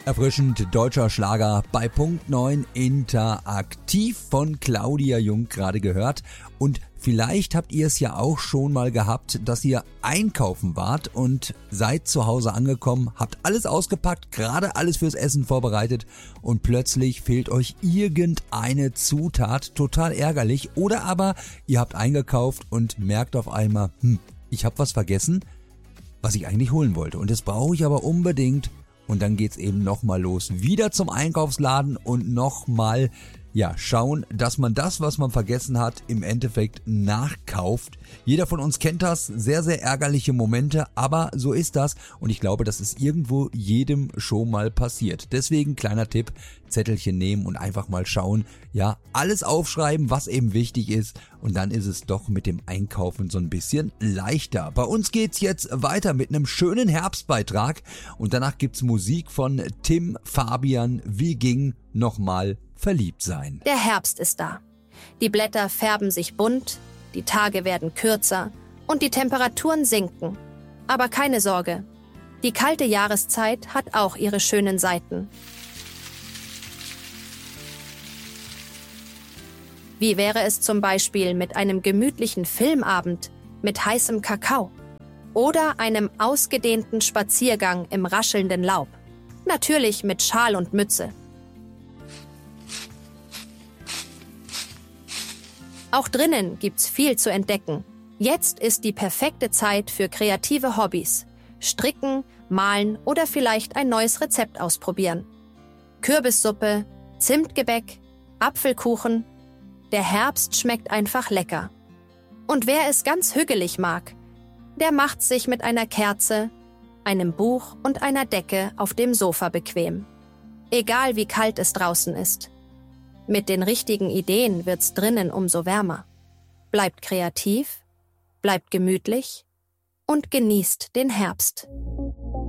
Erfrischend deutscher Schlager bei Punkt 9 interaktiv von Claudia Jung gerade gehört. Und vielleicht habt ihr es ja auch schon mal gehabt, dass ihr einkaufen wart und seid zu Hause angekommen, habt alles ausgepackt, gerade alles fürs Essen vorbereitet und plötzlich fehlt euch irgendeine Zutat, total ärgerlich. Oder aber ihr habt eingekauft und merkt auf einmal, ich habe was vergessen, was ich eigentlich holen wollte und das brauche ich aber unbedingt. Und dann geht's eben nochmal los. Wieder zum Einkaufsladen und nochmal, schauen, dass man das, was man vergessen hat, im Endeffekt nachkauft. Jeder von uns kennt das, sehr, sehr ärgerliche Momente, aber so ist das. Und ich glaube, das ist irgendwo jedem schon mal passiert. Deswegen, kleiner Tipp, Zettelchen nehmen und einfach mal schauen, alles aufschreiben, was eben wichtig ist. Und dann ist es doch mit dem Einkaufen so ein bisschen leichter. Bei uns geht's jetzt weiter mit einem schönen Herbstbeitrag. Und danach gibt's Musik von Tim Fabian. Wie ging nochmal verliebt sein? Der Herbst ist da. Die Blätter färben sich bunt, die Tage werden kürzer und die Temperaturen sinken. Aber keine Sorge, die kalte Jahreszeit hat auch ihre schönen Seiten. Wie wäre es zum Beispiel mit einem gemütlichen Filmabend mit heißem Kakao oder einem ausgedehnten Spaziergang im raschelnden Laub? Natürlich mit Schal und Mütze. Auch drinnen gibt's viel zu entdecken. Jetzt ist die perfekte Zeit für kreative Hobbys. Stricken, malen oder vielleicht ein neues Rezept ausprobieren. Kürbissuppe, Zimtgebäck, Apfelkuchen. Der Herbst schmeckt einfach lecker. Und wer es ganz hügelig mag, der macht's sich mit einer Kerze, einem Buch und einer Decke auf dem Sofa bequem. Egal wie kalt es draußen ist. Mit den richtigen Ideen wird's drinnen umso wärmer. Bleibt kreativ, bleibt gemütlich und genießt den Herbst.